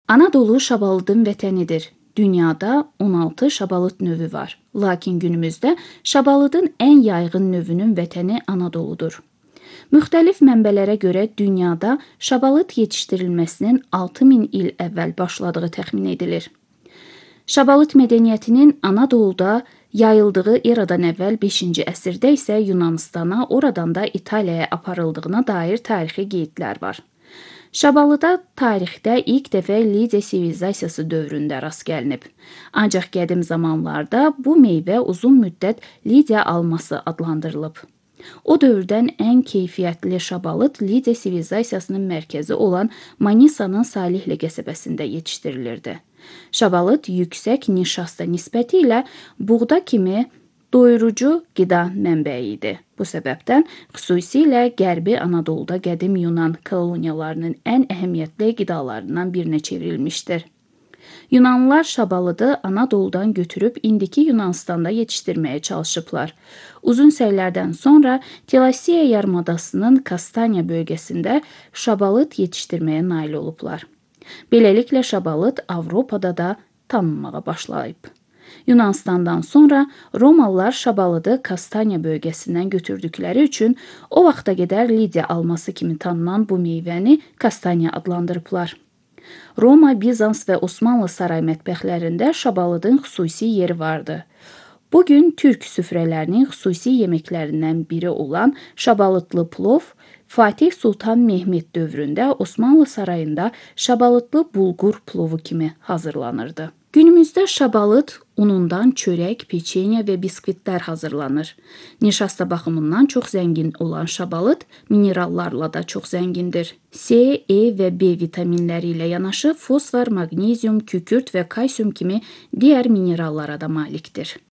Anadolu şabalıdın vətənidir. Dünyada 16 şabalıd növü var. Lakin günümüzdə şabalıdın ən yaygın növünün vətəni Anadoludur. Müxtəlif mənbələrə görə dünyada şabalıd yetişdirilməsinin 6000 il əvvəl başladığı təxmin edilir. Şabalıd mədəniyyətinin Anadoluda yayıldığı eradan əvvəl 5-ci əsrdə isə Yunanıstana, oradan da İtaliyaya aparıldığına dair tarixi qeydlər var. Şabalıda tarixdə ilk dəfə Lidiya sivilizasiyası dövründə rast gəlinib. Ancaq qədim zamanlarda bu meyvə uzun müddət Lidiya alması adlandırılıb. O dövrdən ən keyfiyyətli şabalıd Lidiya sivilizasiyasının mərkəzi olan Manisanın Salihli qəsəbəsində yetişdirilirdi. Şabalıd yüksək nişasta nisbəti ilə buğda kimi doyurucu qida mənbəyi idi. Bu səbəbdən xüsusilə Qərbi Anadoluda qədim Yunan koloniyalarının ən əhəmiyyətli qidalarından birinə çevrilmişdir. Yunanlılar şabalıdı Anadoludan götürüb indiki Yunanıstanda yetişdirməyə çalışıblar. Uzun səylərdən sonra Tilasiya yarımadasının Kastanya bölgəsində şabalıd yetişdirməyə nail olublar. Beləliklə şabalıd Avropada da tanınmağa başlayıb. Yunanistandan sonra Romalılar şabalıdı Kastanya bölgəsindən götürdükləri üçün o vaxta qədər Lidiya alması kimi tanınan bu meyvəni Kastanya adlandırıblar. Roma, Bizans və Osmanlı saray mətbəxlərində şabalıdın xüsusi yeri vardı. Bugün türk süfrələrinin xüsusi yeməklərindən biri olan şabalıdlı plov, Fatih Sultan Mehmet dövründə Osmanlı sarayında şabalıdlı bulgur plovu kimi hazırlanırdı. Günümüzdə şabalıd unundan çörək, peçenya və biskvitlər hazırlanır. Nişasta baxımından çox zəngin olan şabalıd minerallarla da çox zəngindir. C, E və B vitaminləri ilə yanaşı fosfor, maqnezium, kükürt və kalsium kimi digər minerallara da malikdir.